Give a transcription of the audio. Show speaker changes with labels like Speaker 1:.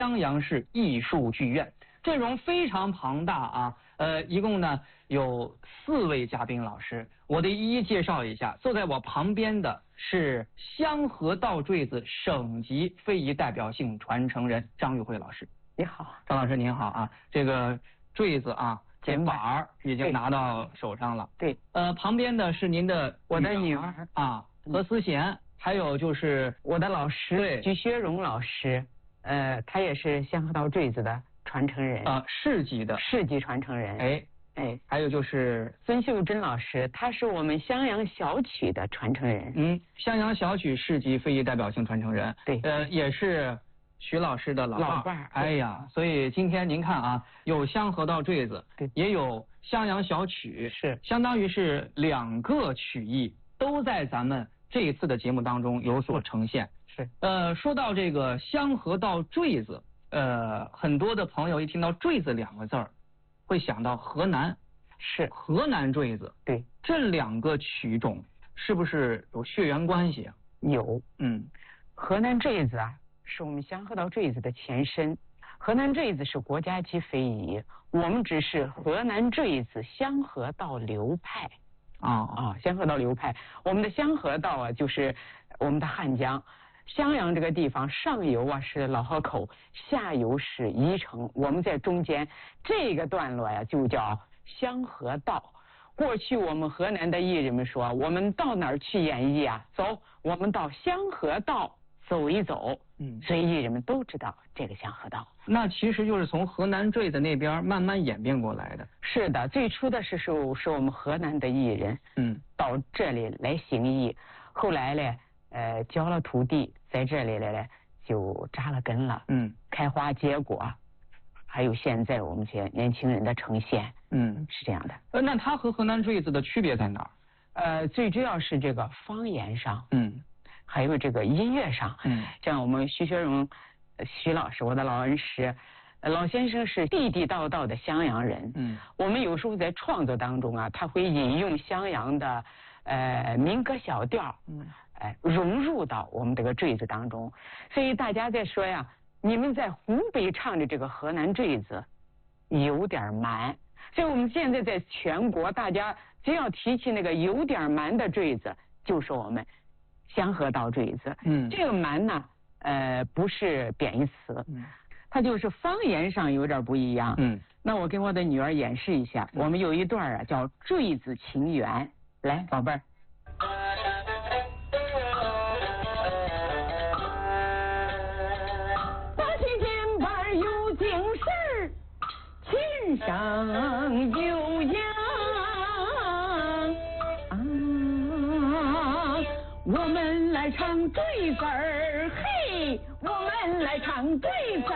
Speaker 1: 襄阳市艺术剧院，阵容非常庞大啊。一共呢有4位嘉宾老师，我得一一介绍一下。坐在我旁边的是香河道坠子省级非遗代表性传承人张玉慧老师。
Speaker 2: 你好，
Speaker 1: 张老师您好啊。这个坠子啊，这板儿已经拿到手上了。
Speaker 2: 对。
Speaker 1: 旁边的是您的
Speaker 2: 我的女儿
Speaker 1: 啊，何思贤，还有就是
Speaker 2: 我的老师
Speaker 1: 对
Speaker 2: 鞠学荣老师，他也是香河道坠子的传承人
Speaker 1: 市级
Speaker 2: 传承人。
Speaker 1: 还有就是
Speaker 2: 孙秀珍老师，他是我们襄阳小曲的传承人。
Speaker 1: 襄阳小曲市级非遗代表性传承人。
Speaker 2: 对。
Speaker 1: 也是徐老师的老伴儿。哎呀，所以今天您看啊，有香河道坠子，
Speaker 2: 对，
Speaker 1: 也有襄阳小曲，
Speaker 2: 是
Speaker 1: 相当于是2个曲艺都在咱们这一次的节目当中有所呈现。
Speaker 2: 是。
Speaker 1: 说到这个香河道坠子，很多的朋友一听到坠子2个字儿，会想到河南，
Speaker 2: 是
Speaker 1: 河南坠子。
Speaker 2: 对，
Speaker 1: 这2个曲种是不是有血缘关系啊？
Speaker 2: 有。河南坠子啊，是我们香河道坠子的前身。河南坠子是国家级非遗，我们只是河南坠子香河道流派。香河道流派，我们的香河道啊，就是我们的汉江。襄阳这个地方上游啊是老河口，下游是宜城，我们在中间这个段落呀就叫香河道。过去我们河南的艺人们说，我们到哪儿去演绎啊？走，我们到香河道走一走。所以艺人们都知道这个香河道。
Speaker 1: 那其实就是从河南坠子那边慢慢演变过来的。
Speaker 2: 是的，最初的是我们河南的艺人，到这里来行艺，后来呢，交了土地，在这里呢就扎了根了，开花结果，还有现在我们这些年轻人的呈现，是这样的。
Speaker 1: 那它和河南坠子的区别在哪
Speaker 2: 儿？最主要是这个方言上，还有这个音乐上，像我们徐学荣徐老师，我的老恩师，老先生是地地道道的襄阳人，我们有时候在创作当中啊，他会引用襄阳的民歌小调，融入到我们这个坠子当中。所以大家在说呀，你们在湖北唱的这个河南坠子有点蛮，所以我们现在在全国，大家只要提起那个有点蛮的坠子，就说我们香河道坠子。这个蛮呢，不是贬义词，它就是方言上有点不一样。那我跟我的女儿演示一下，我们有一段啊叫坠子情缘，来，宝贝儿。把琴键盘有精神，琴声悠扬。我们来唱坠子儿，嘿，我们来唱坠子。